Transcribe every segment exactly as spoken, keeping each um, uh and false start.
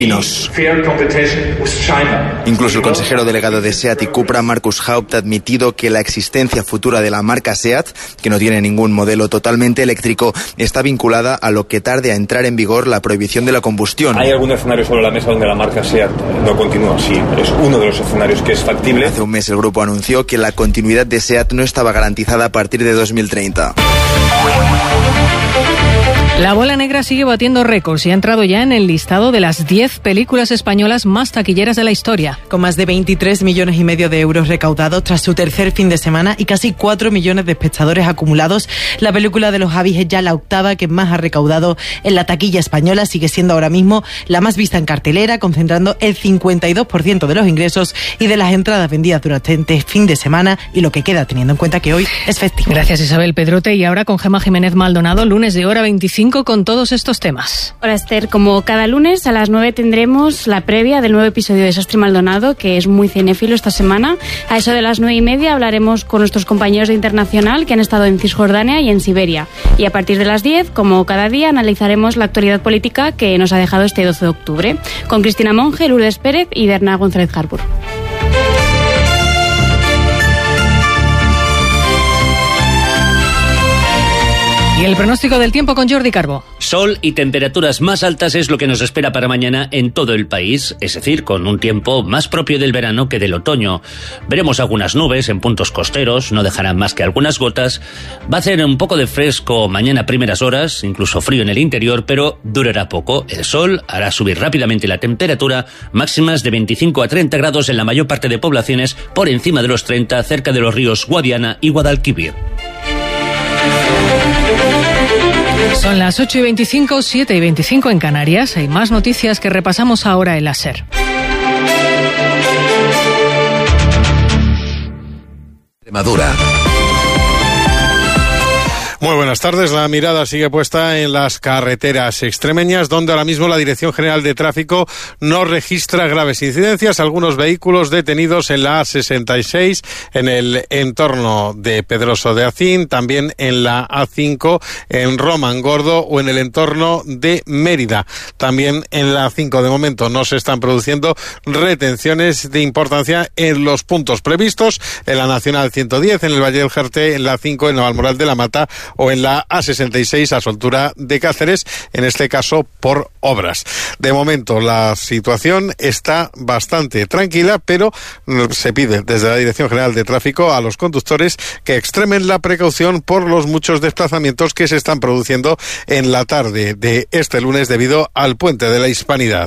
Incluso el consejero delegado de SEAT y Cupra, Markus Haupt, ha admitido que la existencia futura de la marca SEAT, que no tiene ningún modelo totalmente eléctrico, está vinculada a lo que tarde a entrar en vigor la prohibición de la combustión. ¿Hay algún escenario sobre la mesa donde la marca SEAT no continúa? Sí, es uno de los escenarios que es factible. Hace un mes el grupo anunció que la continuidad de SEAT no estaba garantizada a partir de dos mil treinta. La bola negra sigue batiendo récords y ha entrado ya en el listado de las diez películas españolas más taquilleras de la historia. Con más de veintitrés millones y medio de euros recaudados tras su tercer fin de semana y casi cuatro millones de espectadores acumulados, la película de los Javis es ya la octava que más ha recaudado en la taquilla española. Sigue siendo ahora mismo la más vista en cartelera, concentrando el cincuenta y dos por ciento de los ingresos y de las entradas vendidas durante este fin de semana y lo que queda, teniendo en cuenta que hoy es festivo. Gracias, Isabel Pedrote. Y ahora con Gemma Jiménez Maldonado, lunes de hora veinticinco con todos estos temas. Hola Esther, como cada lunes a las nueve tendremos la previa del nuevo episodio de Sastre Maldonado, que es muy cinéfilo esta semana. A eso de las nueve y media hablaremos con nuestros compañeros de Internacional que han estado en Cisjordania y en Siberia. Y a partir de las diez, como cada día, analizaremos la actualidad política que nos ha dejado este doce de octubre, con Cristina Monge, Lourdes Pérez y Bernard González Harbour. Y el pronóstico del tiempo con Jordi Carbo. Sol y temperaturas más altas es lo que nos espera para mañana en todo el país, es decir, con un tiempo más propio del verano que del otoño. Veremos algunas nubes en puntos costeros, no dejarán más que algunas gotas. Va a hacer un poco de fresco mañana a primeras horas, incluso frío en el interior, pero durará poco. El sol hará subir rápidamente la temperatura, máximas de veinticinco a treinta grados en la mayor parte de poblaciones, por encima de los treinta cerca de los ríos Guadiana y Guadalquivir. Son las ocho y veinticinco, siete y veinticinco en Canarias. Hay más noticias que repasamos ahora en la SER. Extremadura. Muy buenas tardes. La mirada sigue puesta en las carreteras extremeñas, donde ahora mismo la Dirección General de Tráfico no registra graves incidencias. Algunos vehículos detenidos en la A sesenta y seis, en el entorno de Pedroso de Acín, también en la A cinco, en Román-Gordo o en el entorno de Mérida. También en la A cinco, de momento, no se están produciendo retenciones de importancia en los puntos previstos, en la Nacional ciento diez, en el Valle del Jerte, en la A cinco, en Navalmoral de la Mata o en la A sesenta y seis a su altura de Cáceres, en este caso por obras. De momento la situación está bastante tranquila, pero se pide desde la Dirección General de Tráfico a los conductores que extremen la precaución por los muchos desplazamientos que se están produciendo en la tarde de este lunes debido al Puente de la Hispanidad.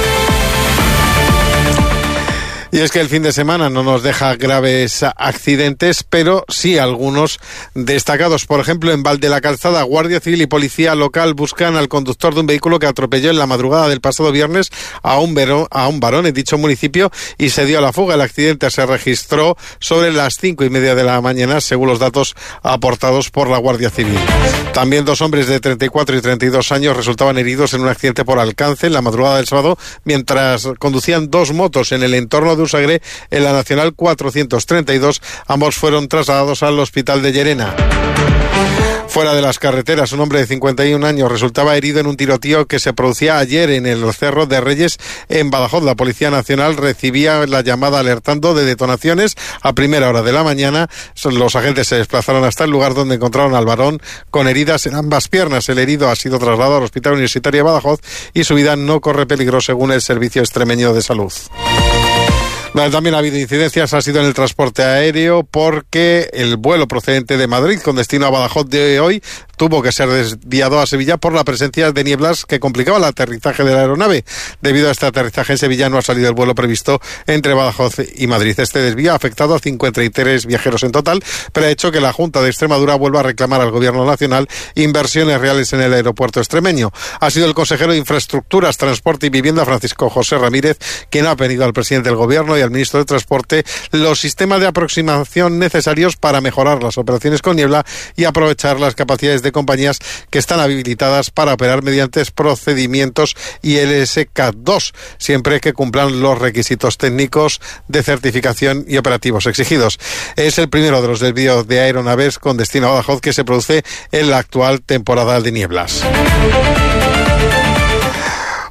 Y es que el fin de semana no nos deja graves accidentes, pero sí algunos destacados. Por ejemplo, en Val de la Calzada, Guardia Civil y Policía Local buscan al conductor de un vehículo que atropelló en la madrugada del pasado viernes a un, verón, a un varón en dicho municipio y se dio a la fuga. El accidente se registró sobre las cinco y media de la mañana, según los datos aportados por la Guardia Civil. También dos hombres de treinta y cuatro y treinta y dos años resultaban heridos en un accidente por alcance en la madrugada del sábado mientras conducían dos motos en el entorno de Usagre en la Nacional cuatrocientos treinta y dos. Ambos fueron trasladados al hospital de Llerena. Fuera de las carreteras, un hombre de cincuenta y un años resultaba herido en un tiroteo que se producía ayer en el Cerro de Reyes, en Badajoz. La Policía Nacional recibía la llamada alertando de detonaciones a primera hora de la mañana. Los agentes se desplazaron hasta el lugar donde encontraron al varón con heridas en ambas piernas. El herido ha sido trasladado al Hospital Universitario de Badajoz y su vida no corre peligro, según el Servicio Extremeño de Salud. También ha habido incidencias, ha sido en el transporte aéreo, porque el vuelo procedente de Madrid con destino a Badajoz de hoy tuvo que ser desviado a Sevilla por la presencia de nieblas que complicaba el aterrizaje de la aeronave. Debido a este aterrizaje en Sevilla no ha salido el vuelo previsto entre Badajoz y Madrid. Este desvío ha afectado a cincuenta y tres viajeros en total, pero ha hecho que la Junta de Extremadura vuelva a reclamar al Gobierno Nacional inversiones reales en el aeropuerto extremeño. Ha sido el consejero de Infraestructuras, Transporte y Vivienda, Francisco José Ramírez, quien ha pedido al presidente del Gobierno y al ministro de Transporte los sistemas de aproximación necesarios para mejorar las operaciones con niebla y aprovechar las capacidades de compañías que están habilitadas para operar mediante procedimientos I L S C A T dos, siempre que cumplan los requisitos técnicos de certificación y operativos exigidos. Es el primero de los desvíos de aeronaves con destino a Badajoz que se produce en la actual temporada de nieblas.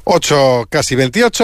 ocho casi veintiocho.